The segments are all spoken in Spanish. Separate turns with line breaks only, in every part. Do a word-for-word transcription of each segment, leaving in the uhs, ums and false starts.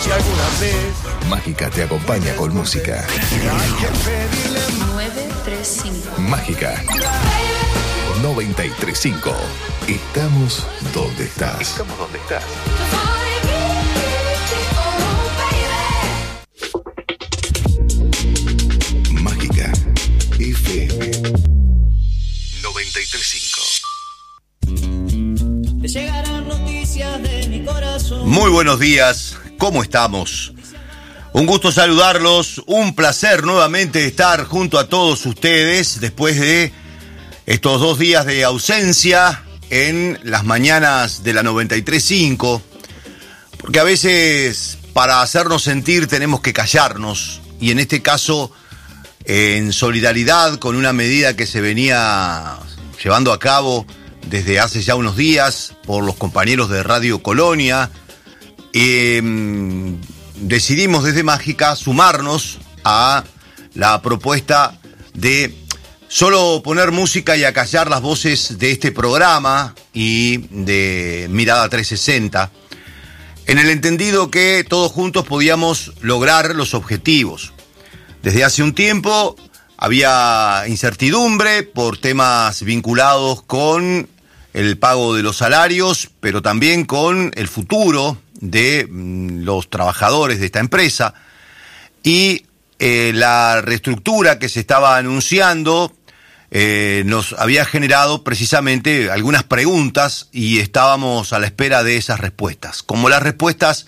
Si alguna vez
Mágica te acompaña con música.
hay que pedirle
nueve tres cinco.
Mágica noventa y tres punto cinco. Estamos donde estás. Estamos donde estás. Mágica F M noventa y tres punto cinco.
Te llegarán noticias de mi corazón.
Muy buenos días, ¿cómo estamos? Un gusto saludarlos, un placer nuevamente estar junto a todos ustedes después de estos dos días de ausencia en las mañanas de la noventa y tres punto cinco, porque a veces para hacernos sentir tenemos que callarnos, y en este caso en solidaridad con una medida que se venía llevando a cabo desde hace ya unos días por los compañeros de Radio Colonia, eh, decidimos desde Mágica sumarnos a la propuesta de solo poner música y acallar las voces de este programa y de Mirada trescientos sesenta, en el entendido que todos juntos podíamos lograr los objetivos. Desde hace un tiempo había incertidumbre por temas vinculados con el pago de los salarios, pero también con el futuro de los trabajadores de esta empresa, y eh, la reestructura que se estaba anunciando eh, nos había generado precisamente algunas preguntas, y estábamos a la espera de esas respuestas. Como las respuestas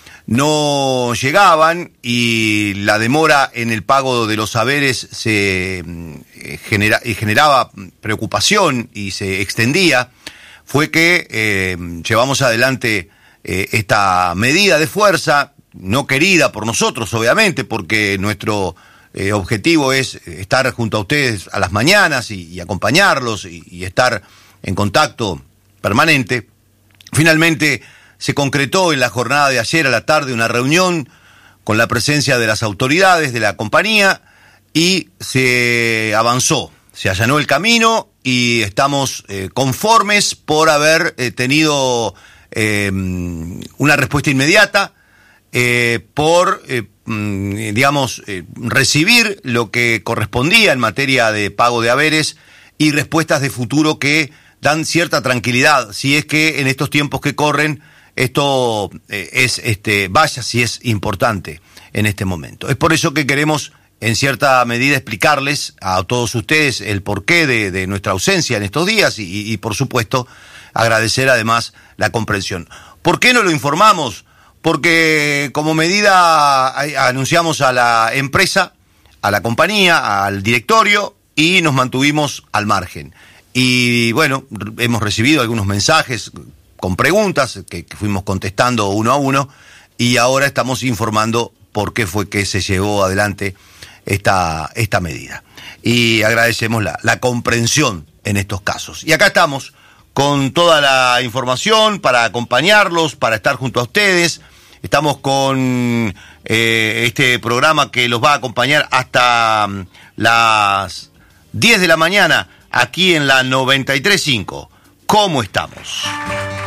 no llegaban y la demora en el pago de los haberes se eh, genera, generaba preocupación y se extendía, fue que eh, llevamos adelante eh, esta medida de fuerza, no querida por nosotros, obviamente, porque nuestro eh, objetivo es estar junto a ustedes a las mañanas y, y acompañarlos y, y estar en contacto permanente. Finalmente se concretó en la jornada de ayer a la tarde una reunión con la presencia de las autoridades de la compañía y se avanzó, se allanó el camino y estamos eh, conformes por haber eh, tenido eh, una respuesta inmediata, eh, por, eh, digamos, eh, recibir lo que correspondía en materia de pago de haberes y respuestas de futuro que dan cierta tranquilidad, si es que en estos tiempos que corren esto eh, es, este, vaya si es importante en este momento. Es por eso que queremos, en cierta medida, explicarles a todos ustedes el porqué de, de nuestra ausencia en estos días y, y, por supuesto, agradecer además la comprensión. ¿Por qué no lo informamos? Porque como medida anunciamos a la empresa, a la compañía, al directorio, y nos mantuvimos al margen. Y bueno, hemos recibido algunos mensajes con preguntas que, que fuimos contestando uno a uno, y ahora estamos informando por qué fue que se llevó adelante esta, esta medida. Y agradecemos la, la comprensión en estos casos. Y acá estamos con toda la información para acompañarlos, para estar junto a ustedes. Estamos con eh, este programa que los va a acompañar hasta um, las diez de la mañana aquí en la noventa y tres punto cinco. ¿Cómo estamos?